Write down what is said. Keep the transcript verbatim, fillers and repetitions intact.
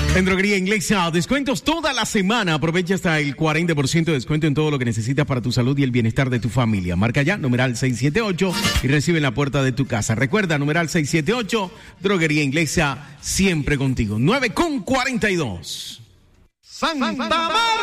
En Droguería Inglesa, descuentos toda la semana. Aprovecha hasta el cuarenta por ciento de descuento en todo lo que necesitas para tu salud y el bienestar de tu familia. Marca ya, numeral seiscientos setenta y ocho y recibe en la puerta de tu casa. Recuerda, numeral seiscientos setenta y ocho, Droguería Inglesa, siempre contigo. nueve con cuarenta y dos. Santa María.